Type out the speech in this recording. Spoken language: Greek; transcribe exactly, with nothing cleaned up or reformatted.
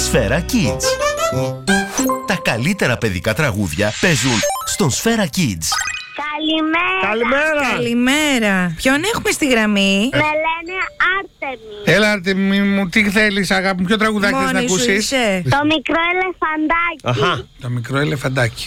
Σφαίρα Kids. Τα καλύτερα παιδικά τραγούδια παίζουν στον Σφαίρα Kids. Καλημέρα. Καλημέρα. Καλημέρα. Ποιον έχουμε στη γραμμή? Με λένε Άρτεμι. Έλα, Άρτεμι μου, τι θέλεις, αγάπη μου, ποιο τραγουδάκι θες να Μόνη σου ακούσεις? είσαι. Το μικρό ελεφαντάκι. Αχα. Το μικρό ελεφαντάκι.